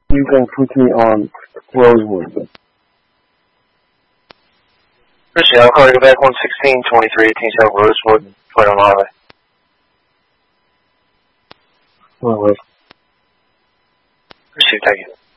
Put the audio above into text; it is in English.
You can put me on Rosewood. Appreciate it. I'll call you back 116-2318 South Rosewood, Point on Highway. Well, Appreciate it. Thank you.